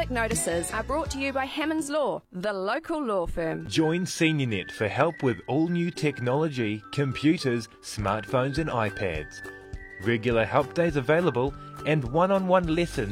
public notices are brought to you by Hammonds Law, the local law firm. Join SeniorNet for help with all new technology, computers, smartphones and iPads. Regular help days available and one-on-one lessons